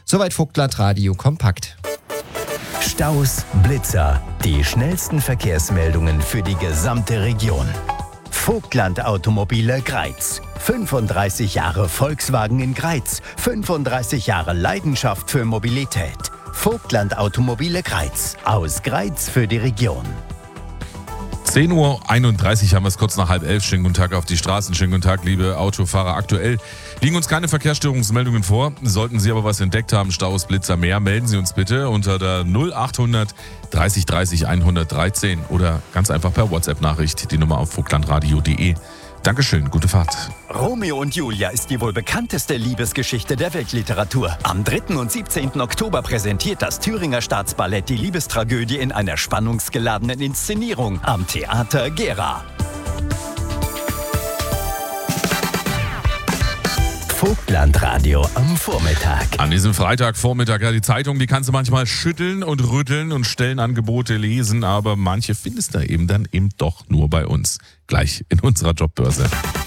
Soweit Vogtland Radio kompakt. Staus, Blitzer, die schnellsten Verkehrsmeldungen für die gesamte Region. Vogtland Automobile Greiz. 35 Jahre Volkswagen in Greiz. 35 Jahre Leidenschaft für Mobilität. Vogtland Automobile Greiz. Aus Greiz für die Region. 10.31 Uhr haben wir es kurz nach 10:30. Schönen guten Tag auf die Straßen. Schönen guten Tag, liebe Autofahrer. Aktuell liegen uns keine Verkehrsstörungsmeldungen vor. Sollten Sie aber was entdeckt haben, Staus, Blitzer, mehr, melden Sie uns bitte unter der 0800 30 30 113 oder ganz einfach per WhatsApp-Nachricht die Nummer auf vogtlandradio.de. Dankeschön, gute Fahrt. Romeo und Julia ist die wohl bekannteste Liebesgeschichte der Weltliteratur. Am 3. und 17. Oktober präsentiert das Thüringer Staatsballett die Liebestragödie in einer spannungsgeladenen Inszenierung am Theater Gera. Vogtlandradio am Vormittag. An diesem Freitagvormittag, ja, die Zeitung, die kannst du manchmal schütteln und rütteln und Stellenangebote lesen, aber manche findest du eben dann doch nur bei uns. Gleich in unserer Jobbörse.